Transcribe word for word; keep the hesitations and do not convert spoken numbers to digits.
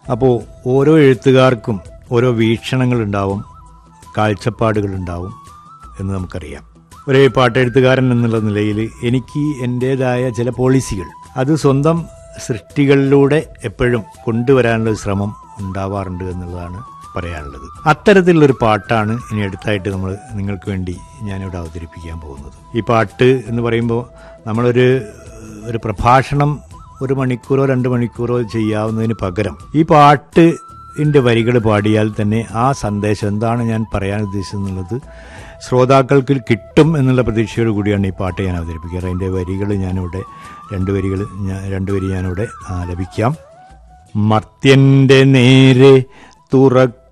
അപ്പോൾ ഓരോ എഴുത്തുകാർക്കും ഓരോ വീക്ഷണങ്ങളുണ്ടാവും, കാഴ്ചപ്പാടുകളുണ്ടാവും എന്ന് നമുക്കറിയാം. ഒരു പാട്ടെഴുത്തുകാരൻ എന്നുള്ള നിലയിൽ എനിക്ക് എൻ്റേതായ ചില പോളിസികൾ അത് സ്വന്തം സൃഷ്ടികളിലൂടെ എപ്പോഴും കൊണ്ടുവരാനുള്ള ശ്രമം ഉണ്ടാവാറുണ്ട് എന്നുള്ളതാണ് പറയാനുള്ളത്. അത്തരത്തിലുള്ളൊരു പാട്ടാണ് ഇനി അടുത്തായിട്ട് നമ്മൾ നിങ്ങൾക്ക് വേണ്ടി ഞാനിവിടെ അവതരിപ്പിക്കാൻ പോകുന്നത്. ഈ പാട്ട് എന്ന് പറയുമ്പോൾ നമ്മളൊരു ഒരു പ്രഭാഷണം ഒരു മണിക്കൂറോ രണ്ട് മണിക്കൂറോ ചെയ്യാവുന്നതിന് പകരം ഈ പാട്ടിൻ്റെ വരികൾ പാടിയാൽ തന്നെ ആ സന്ദേശം എന്താണ് ഞാൻ പറയാൻ ഉദ്ദേശിച്ചതെന്നുള്ളത് ശ്രോതാക്കൾക്ക് കിട്ടും എന്നുള്ള പ്രതീക്ഷയോട് കൂടിയാണ് ഈ പാട്ട് ഞാൻ അവതരിപ്പിക്കാറ്. അതിൻ്റെ വരികൾ ഞാനിവിടെ രണ്ട് വരികൾ ഞാൻ രണ്ട് വരി ഞാനിവിടെ ആലപിക്കാം. മർത്യൻ്റെ നേരെ തുറക്ക